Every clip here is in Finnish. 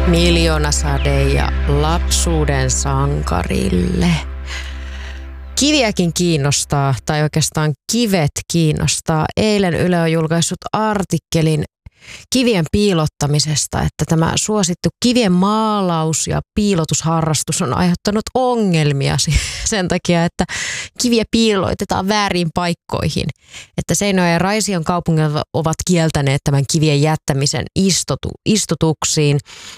Miljoonasade ja lapsuuden sankarille. Kiviäkin kiinnostaa, tai oikeastaan kivet kiinnostaa. Eilen Yle on julkaissut artikkelin kivien piilottamisesta, että tämä suosittu kivien maalaus- ja piilotusharrastus on aiheuttanut ongelmia sen takia, että kiviä piiloitetaan väärin paikkoihin. Että Seinäjoen ja Raision kaupungit ovat kieltäneet tämän kivien jättämisen istutuksiin,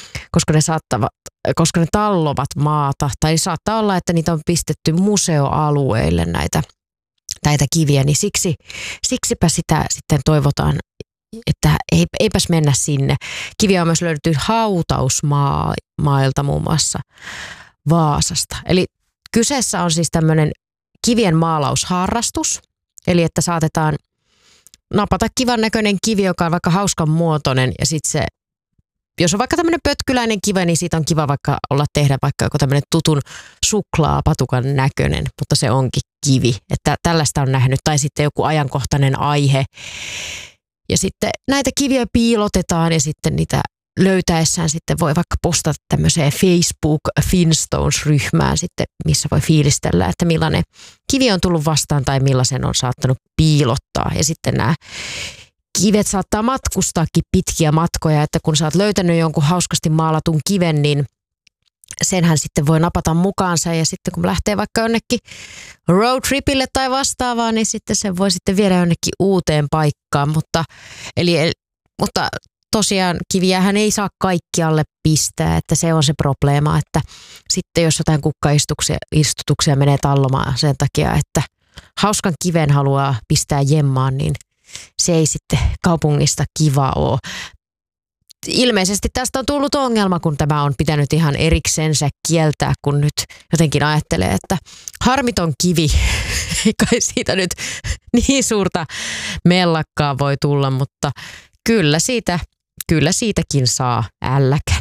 koska ne tallovat maata. Tai saattaa olla, että niitä on pistetty museoalueille näitä kiviä, niin siksipä sitä sitten toivotaan, että eipäs mennä sinne. Kiviä on myös löydetty hautausmailta muun muassa Vaasasta. Eli kyseessä on siis tämmöinen kivien maalausharrastus, eli että saatetaan napata kivan näköinen kivi, joka on vaikka hauskan muotoinen, ja sitten se, jos on vaikka tämmöinen pötkyläinen kivi, niin siitä on kiva vaikka tehdä vaikka joku tämmöinen tutun suklaapatukan näköinen, mutta se onkin kivi. Että tällaista on nähnyt, tai sitten joku ajankohtainen aihe. Ja sitten näitä kiviä piilotetaan ja sitten niitä löytäessään sitten voi vaikka postata tämmöiseen Facebook Finstones-ryhmään sitten, missä voi fiilistellä, että millainen kivi on tullut vastaan tai millaisen on saattanut piilottaa. Ja sitten nämä kivet saattaa matkustaakin pitkiä matkoja, että kun sä oot löytänyt jonkun hauskasti maalatun kiven, niin senhän sitten voi napata mukaansa ja sitten kun lähtee vaikka jonnekin roadtripille tai vastaavaa, niin sitten sen voi sitten viedä jonnekin uuteen paikkaan. Mutta tosiaan kiviähän ei saa kaikkialle pistää, että se on se probleema, että sitten jos jotain kukkaistutuksia menee tallomaan sen takia, että hauskan kiven haluaa pistää jemmaan, niin se ei sitten kaupungista kiva ole. Ilmeisesti tästä on tullut ongelma, kun tämä on pitänyt ihan eriksensä kieltää, kun nyt jotenkin ajattelee, että harmiton kivi, ei kai siitä nyt niin suurta mellakkaa voi tulla, mutta kyllä siitäkin saa älläkän.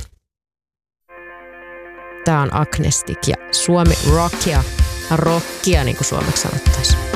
Tämä on Agnestic ja Suomi rockia niin kuin suomeksi sanottaisiin.